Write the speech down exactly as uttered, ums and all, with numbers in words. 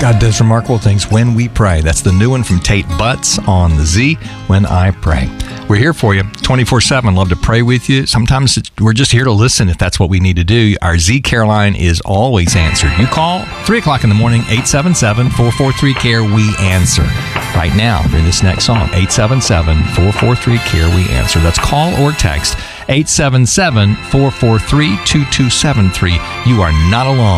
God does remarkable things when we pray. That's the new one from Tate Butts on the Z, When I Pray. We're here for you twenty-four seven. Love to pray with you. Sometimes it's, we're just here to listen if that's what we need to do. Our Z Care line is always answered. You call three o'clock in the morning, eight seven seven, four four three, C A R E. We answer. Right now, during this next song, eight seven seven, four four three, C A R E. We answer. That's call or text eight seven seven, four four three, two two seven three. You are not alone.